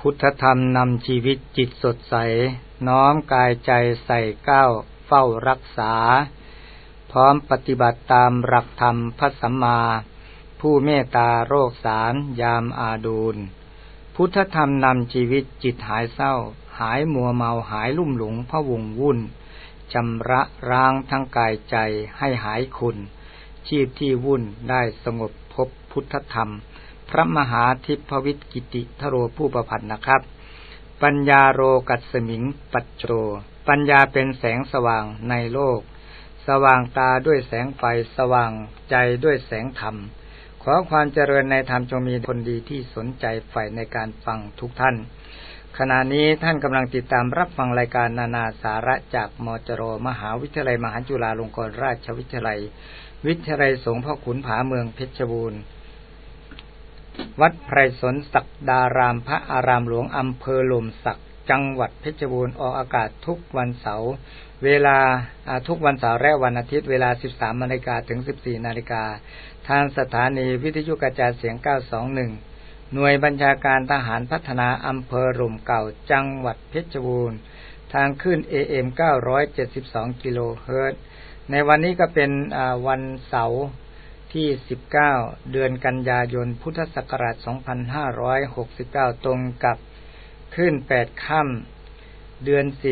พุทธธรรมนำชีวิตจิตสดใสน้อมกายใจใส่ก้าวเฝ้ารักษาพร้อมปฏิบัติตามหลักธรรมพระสัมมาผู้เมตตาโรคสารยามอาดูลพุทธธรรมนำชีวิตจิตหายเศร้าหายมัวเมาหายลุ่มหลงพะวงวุ่นชำระล้างทั้งกายใจให้หายขุ่นชีพที่วุ่นได้สงบพบพุทธธรรมพระมหาทิพวิทย์กิติทโรผู้ประพันธ์นะครับปัญญาโรกัสสมิงปัจโจปัญญาเป็นแสงสว่างในโลกสว่างตาด้วยแสงไฟสว่างใจด้วยแสงธรรมขอความเจริญในธรรมจงมีคนดีที่สนใจใฝ่ในการฟังทุกท่านขณะนี้ท่านกำลังติดตามรับฟังรายการนานาสาระจากมจร.มหาวิทยาลัยมหาจุฬาลงกรณราชวิทยาลัยวิทยาลัยสงฆ์พ่อขุนผาเมืองเพชรบูรณ์วัดไพรสนศักดารามพระอารามหลวงอำเภอหล่มสักจังหวัดเพชรบูรณ์ออกอากาศทุกวันเสาร์เวลาทุกวันเสาร์และวันอาทิตย์เวลา 13:00 นถึง 14:00 นทางสถานีวิทยุกระจายเสียง 921 หน่วยบัญชาการทหารพัฒนาอำเภอหล่มเก่าจังหวัดเพชรบูรณ์ทางคลื่น AM 972 กิโลเฮิรตซ์ในวันนี้ก็เป็นวันเสาร์ที่ 19 เดือนกันยายนพุทธศักราช 2569 ตรงกับขึ้น 8 ค่ำเดือน